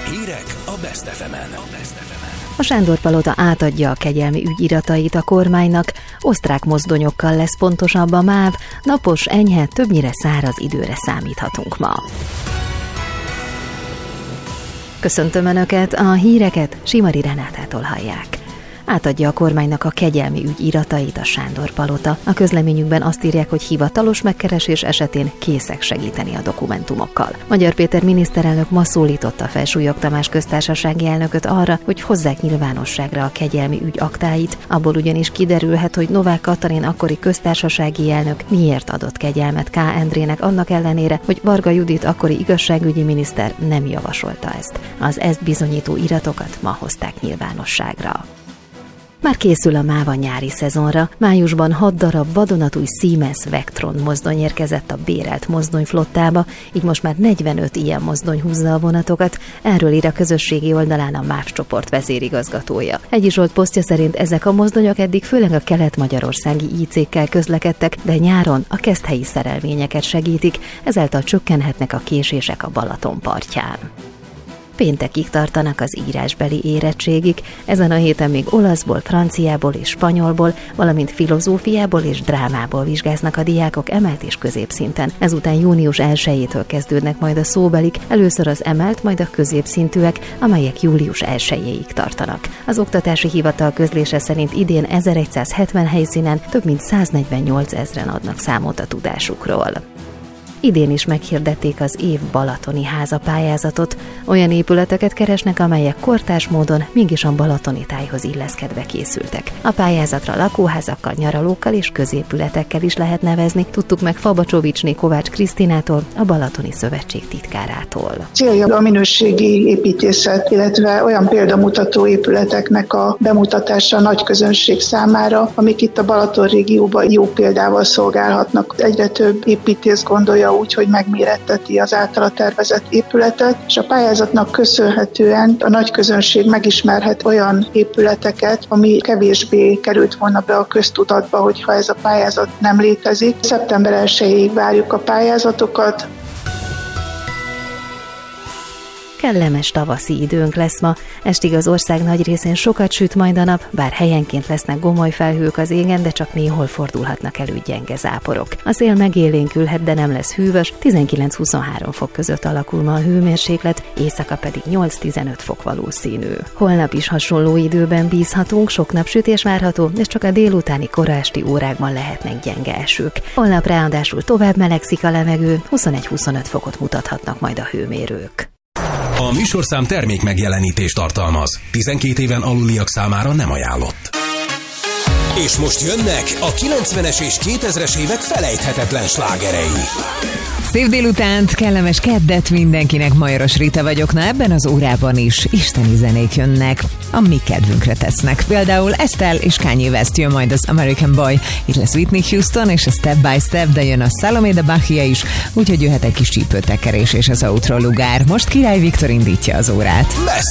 Hírek a Best FM-en. A Sándor-palota átadja a kegyelmi ügyiratait a kormánynak, osztrák mozdonyokkal lesz pontosabb a MÁV, napos, enyhe, többnyire száraz időre számíthatunk ma. Köszöntöm Önöket, a híreket Simari Renátától hallják. Átadja a kormánynak a kegyelmi ügy iratait a Sándor-palota. A közleményükben azt írják, hogy hivatalos megkeresés esetén készek segíteni a dokumentumokkal. Magyar Péter miniszterelnök ma szólította fel Súlyog Tamás köztársasági elnököt arra, hogy hozzák nyilvánosságra a kegyelmi ügy aktáit. Abból ugyanis kiderülhet, hogy Novák Katalin akkori köztársasági elnök miért adott kegyelmet K. Endrének annak ellenére, hogy Varga Judit akkori igazságügyi miniszter nem javasolta ezt. Az ezt bizonyító iratokat ma hozták nyilvánosságra. Már készül a MÁV a nyári szezonra. Májusban 6 darab vadonatúj Siemens Vectron mozdony érkezett a bérelt mozdonyflottába, így most már 45 ilyen mozdony húzza a vonatokat. Erről ír a közösségi oldalán a MÁV csoport vezérigazgatója. Egyi Zsolt posztja szerint ezek a mozdonyok eddig főleg a kelet-magyarországi IC-kkel közlekedtek, de nyáron a keszthelyi szerelvényeket segítik, ezáltal csökkenhetnek a késések a Balaton partján. Péntekig tartanak az írásbeli érettségig, ezen a héten még olaszból, franciából és spanyolból, valamint filozófiából és drámából vizsgáznak a diákok emelt és középszinten. Ezután június 1-től kezdődnek majd a szóbelik, először az emelt, majd a középszintűek, amelyek július 1-ig tartanak. Az Oktatási Hivatal közlése szerint idén 1170 helyszínen több mint 148 000 adnak számot a tudásukról. Idén is meghirdették az év balatoni háza pályázatot. Olyan épületeket keresnek, amelyek kortárs módon mégis a balatoni tájhoz illeszkedve készültek. A pályázatra lakóházakkal, nyaralókkal és középületekkel is lehet nevezni, tudtuk meg Fabacsovicsné Kovács Krisztinától, a Balatoni Szövetség titkárától. Célja a minőségi építészet, illetve olyan példamutató épületeknek a bemutatása a nagy közönség számára, amik itt a Balaton régióban jó példával szolgálhatnak. Egyre több építész gondolja úgy, hogy megméretteti az általa tervezett épületet, és a pályázatnak köszönhetően a nagy közönség megismerhet olyan épületeket, ami kevésbé került volna be a köztudatba, hogyha ez a pályázat nem létezik. Szeptember 1-ig várjuk a pályázatokat. Kellemes tavaszi időnk lesz ma, estig az ország nagy részén sokat süt majd a nap, bár helyenként lesznek gomoly felhők az égen, de csak néhol fordulhatnak elő gyenge záporok. A szél megélénkülhet, de nem lesz hűvös, 19-23 fok között alakul ma a hőmérséklet, éjszaka pedig 8-15 fok valószínű. Holnap is hasonló időben bízhatunk, sok napsütés várható, és csak a délutáni kora esti órákban lehetnek gyenge esők. Holnap ráadásul tovább melegszik a levegő, 21-25 fokot mutathatnak majd a hőmérők. A műsorszám termék megjelenítést tartalmaz. 12 éven aluliak számára nem ajánlott. És most jönnek a 90-es és 2000-es évek felejthetetlen slágerei. Szép délutánt, kellemes keddet mindenkinek, Majoros Rita vagyok, ebben az órában is isteni zenék jönnek, a mi kedvünkre tesznek. Például Estelle és Kanye West jön majd az American Boy, itt lesz Whitney Houston és a Step by Step, de jön a Salomé de Bahia is, úgyhogy jöhet egy kis csípőtekerés és az outro lugár. Most Király Viktor indítja az órát. Best